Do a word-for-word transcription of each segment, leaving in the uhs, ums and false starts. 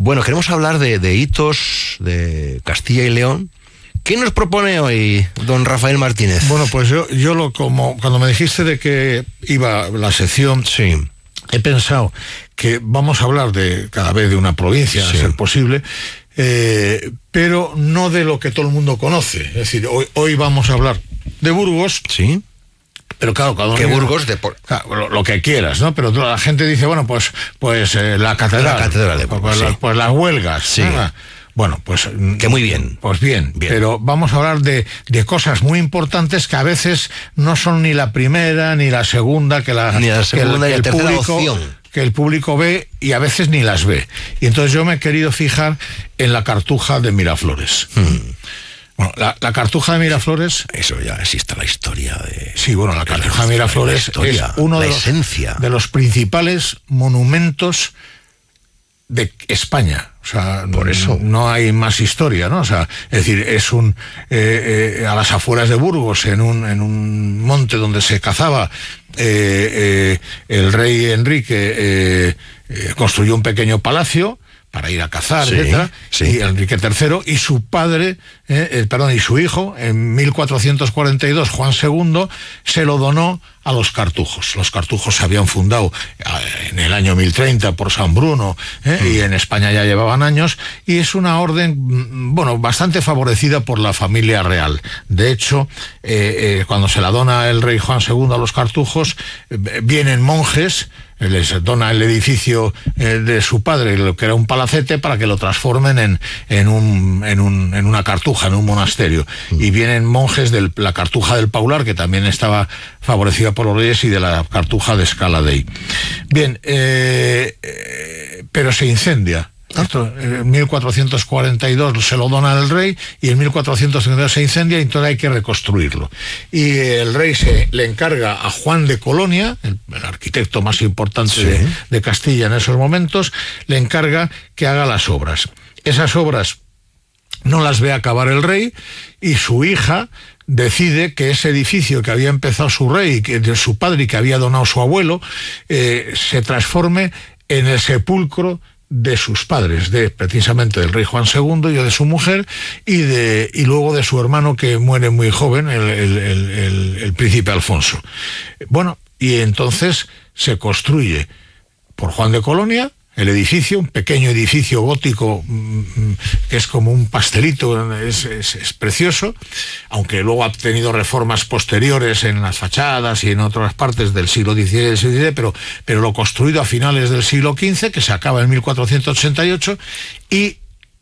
Bueno, queremos hablar de, de hitos de Castilla y León. ¿Qué nos propone hoy don Rafael Martínez? Bueno, pues yo, yo lo como cuando me dijiste de que iba la sección, sí, he pensado que vamos a hablar de cada vez de una provincia, sí, a ser posible, eh, pero no de lo que todo el mundo conoce. Es decir, hoy, hoy vamos a hablar de Burgos. Sí. Pero claro, cada uno... ¿Qué Burgos? De por... claro, lo, lo que quieras, ¿no? Pero la gente dice, bueno, pues pues eh, la catedral. La catedral de Burgos, pues, sí. la, pues las huelgas. Sí. ¿no? Bueno, pues... Que muy bien. Pues bien, bien. Pero vamos a hablar de, de cosas muy importantes que a veces no son ni la primera, ni la segunda, que la, ni la segunda, que el, ni la el tercera público, opción. Que el público ve y a veces ni las ve. Y entonces yo me he querido fijar en la Cartuja de Miraflores. Hmm. Bueno, la, la Cartuja de Miraflores... Eso ya existe la historia de... Sí, bueno, la Cartuja de Miraflores historia, es uno la de los, esencia. de los principales monumentos de España. O sea, por eso no hay más historia, ¿no? O sea, es decir, es un eh, eh, a las afueras de Burgos, en un en un monte donde se cazaba, eh, eh, el rey Enrique eh, eh, construyó un pequeño palacio para ir a cazar, sí, etcétera, sí. Y Enrique tercero y su padre, eh, eh, perdón, y su hijo, en mil cuatrocientos cuarenta y dos, Juan segundo, se lo donó a los cartujos. Los cartujos se habían fundado eh, en el año mil treinta por San Bruno, eh, mm. y en España ya llevaban años, y es una orden, bueno, bastante favorecida por la familia real. De hecho, eh, eh, cuando se la dona el rey Juan segundo a los cartujos, eh, vienen monjes, les dona el edificio eh, de su padre, lo que era un palacete, para que lo transformen en, en, un, en, un, en una cartuja, en un monasterio. Mm. Y vienen monjes de la Cartuja del Paular, que también estaba favorecida por los reyes, y de la Cartuja de Scala Dei. Bien, eh, eh, pero se incendia. Esto, en mil cuatrocientos cuarenta y dos se lo dona al rey, y en mil cuatrocientos cincuenta y dos se incendia, y entonces hay que reconstruirlo. Y el rey se le encarga a Juan de Colonia, el, el arquitecto más importante, sí, de, de Castilla en esos momentos, le encarga que haga las obras. Esas obras no las ve acabar el rey, y su hija decide que ese edificio que había empezado su rey, que de su padre, y que había donado su abuelo, eh, se transforme en el sepulcro de sus padres, de precisamente del rey Juan segundo y de su mujer, y de y luego de su hermano, que muere muy joven, el, el, el, el, el príncipe Alfonso. Bueno, y entonces se construye por Juan de Colonia el edificio, un pequeño edificio gótico mmm, que es como un pastelito, es, es, es precioso, aunque luego ha tenido reformas posteriores en las fachadas y en otras partes del siglo dieciséis y del siglo diecisiete, pero, pero lo construido a finales del siglo quince, que se acaba en mil cuatrocientos ochenta y ocho, y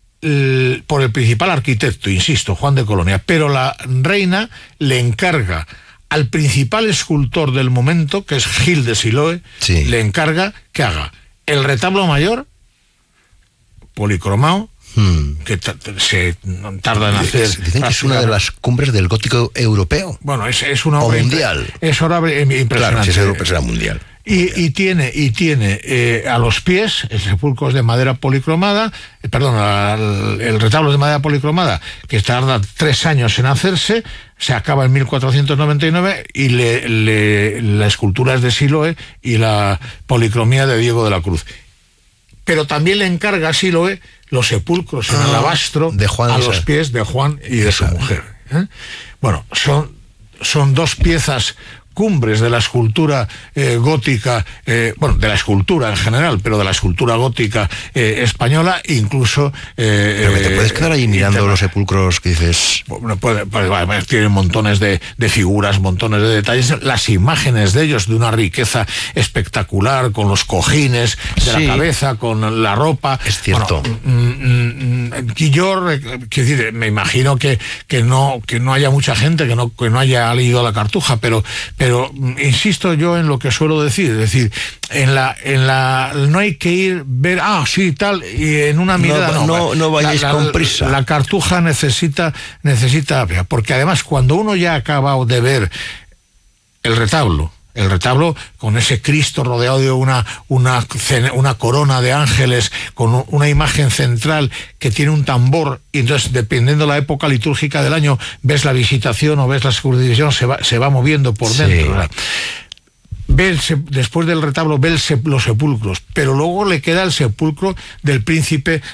el, por el principal arquitecto, insisto, Juan de Colonia, pero la reina le encarga al principal escultor del momento, que es Gil de Siloé, sí, le encarga que haga el retablo mayor, policromado, hmm. que se tarda en hacer... Dicen que es una de las cumbres del gótico europeo. Bueno, es, es una obra... O mundial. Es una obra impresionante. Claro, si es europeo será mundial. Y, y tiene, y tiene eh, a los pies el sepulcro de madera policromada, eh, perdón, el, el retablo de madera policromada, que tarda tres años en hacerse, se acaba en mil cuatrocientos noventa y nueve, y le, le, la escultura es de Siloé y la policromía de Diego de la Cruz. Pero también le encarga a Siloé los sepulcros en ah, alabastro de Juan a los pies de Juan y de su mujer. ¿eh? Bueno, son, son dos piezas cumbres de la escultura eh, gótica, eh, bueno, de la escultura en general, pero de la escultura gótica eh, española, incluso... Eh, pero que te puedes quedar ahí mirando interna. Los sepulcros que dices... Bueno, puede, puede, tienen montones de, de figuras, montones de detalles, las imágenes de ellos de una riqueza espectacular, con los cojines de sí. la cabeza, con la ropa... Es cierto. Bueno, mm, mm, y yo, quiero decir, me imagino que, que, no, que no haya mucha gente que no, que no haya leído la Cartuja, pero... Pero insisto yo en lo que suelo decir, es decir, en la, en la, no hay que ir ver, ah, sí, tal, y en una mirada no, no, no, no vayáis la, la, con prisa. La Cartuja necesita, necesita, porque además cuando uno ya ha acabado de ver el retablo, el retablo con ese Cristo rodeado de una, una, una corona de ángeles, con una imagen central que tiene un tambor, y entonces dependiendo de la época litúrgica del año ves la visitación o ves la subdivisión, se va, se va moviendo por dentro. Sí. ¿Verdad? Ve el, después del retablo ve el, los sepulcros, pero luego le queda el sepulcro del príncipe